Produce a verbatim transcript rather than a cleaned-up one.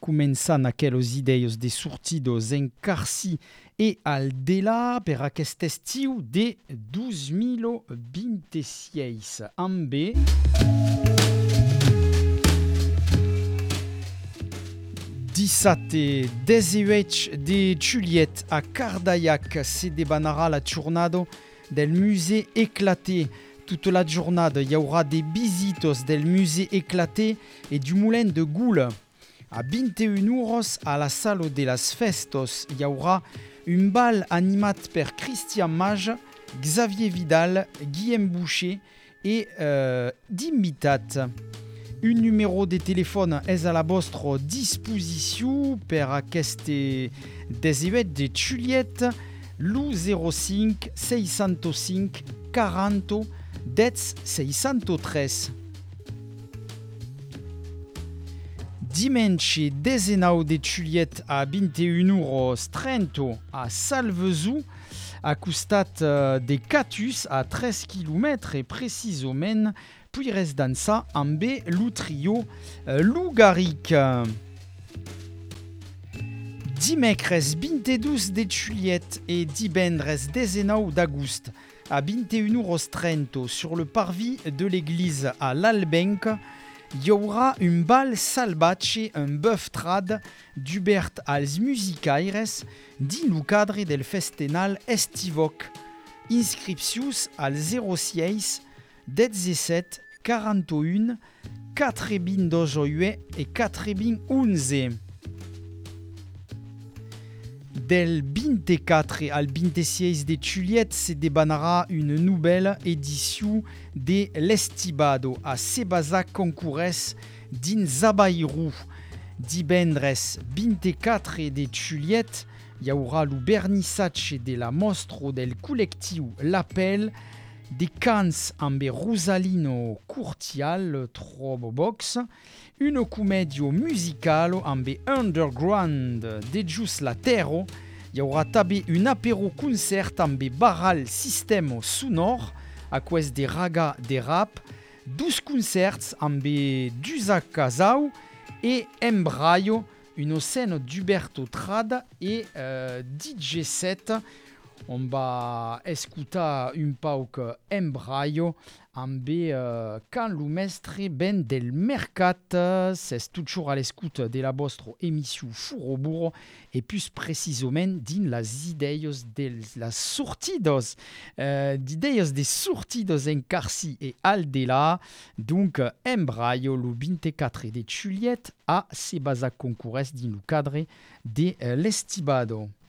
començant aqueles ideios de sortidos en Carsi e Aldela per aquest estiu de dos mil vint-e-sis. Amb B. dissabte desehuit de juliet a Cardaillac se debanarà la jornada del musée éclaté. Toute la journée, il y aura des visites del musée éclaté et du moulin de Goule. À vingt et une heures, à la salle de las festos, il y aura un bal animat per Christian Mage, Xavier Vidal, Guillaume Boucher et euh, d'invitats. Un numéro de téléphone est à la vostra disposition per aquest desehuit de juliet, l'u zéro cinc six zéro cinc quarante dez six zéro tres. Dimanche dezenau de juliet a vingt et une heures trente a Salvezou, à costat de Catus a treize kilomètres et précisément puis reste dans ça amb le trio euh, Lougaric. Dimecres vint-e-dos de juliet et divendres dezenau d'agost à vingt et une heures trente sur le parvis de l'église à l'Albenc, il y aura un bal salvatge, un bœuf trad d'Hubert als musicaires dins le cadre del festenal estivoc. Inscriptius al zéro six dezesset quarante-et-un quatre-vingt-douze et quatre-vingt-onze. Del vingt-quatre al vingt-six de juliet se debanarà une nouvelle édition de l'Estibado a Sebazac concourès dins Abairou. Divendres vingt-quatre de juliet, il y aura le vernissatge de la mostra del col·lectiu L'Appel des cants amb Rosalino Curtial Trobo Box, une comédie musicale amb Underground de Jus Latero, il y aura també un apéro concert amb Barral Système Sonore, a quest de raga de rap, dos concerts amb Dusa Casau et Embraio, une scène d'Huberto Trad et euh, D J set. On va escutar un pauc Embraio amb uh, Can lo mestre ben del mercat. C'est toujours à l'écoute de la vostra émission Furobur et plus précisément din las ideios de las sortidos, uh, d'ideios de sortidos en Carsi et Aldela. Donc Embraio le vingt-quatre de juliet a Sebazac concourès din le cadre de uh, l'Estibado.